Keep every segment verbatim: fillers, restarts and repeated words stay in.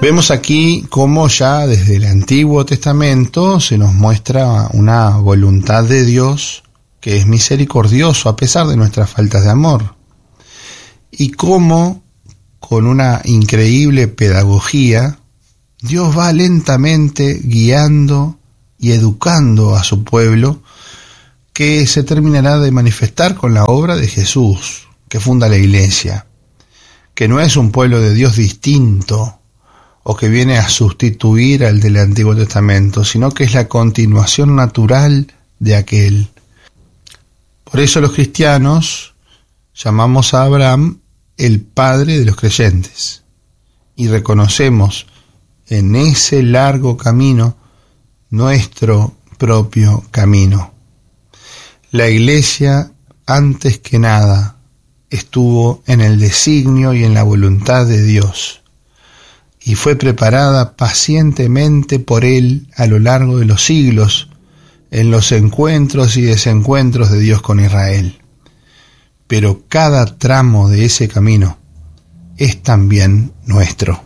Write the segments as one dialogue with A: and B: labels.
A: Vemos aquí cómo ya desde el Antiguo Testamento se nos muestra una voluntad de Dios que es misericordioso a pesar de nuestras faltas de amor. Y cómo, con una increíble pedagogía, Dios va lentamente guiando y educando a su pueblo, que se terminará de manifestar con la obra de Jesús, que funda la Iglesia, que no es un pueblo de Dios distinto o que viene a sustituir al del Antiguo Testamento, sino que es la continuación natural de aquel. Por eso los cristianos llamamos a Abraham el padre de los creyentes y reconocemos en ese largo camino nuestro propio camino. La Iglesia, antes que nada, estuvo en el designio y en la voluntad de Dios, y fue preparada pacientemente por Él a lo largo de los siglos, en los encuentros y desencuentros de Dios con Israel. Pero cada tramo de ese camino es también nuestro.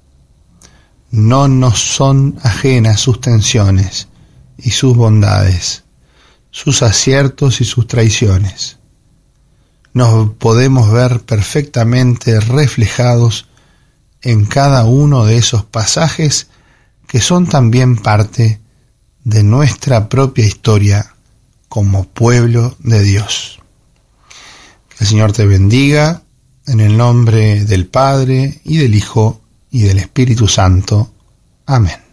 A: No nos son ajenas sus tensiones y sus bondades, sus aciertos y sus traiciones. Nos podemos ver perfectamente reflejados en cada uno de esos pasajes que son también parte de nuestra propia historia como pueblo de Dios. Que el Señor te bendiga en el nombre del Padre y del Hijo y del Espíritu Santo. Amén.